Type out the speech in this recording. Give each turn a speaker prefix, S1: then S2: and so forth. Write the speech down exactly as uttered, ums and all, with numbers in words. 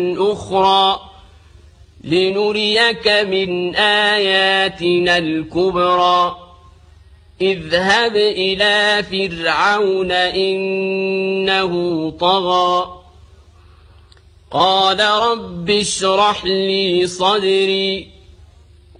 S1: أخرى لنريك من آياتنا الكبرى اذهب إلى فرعون إنه طغى قال رب اشرح لي صدري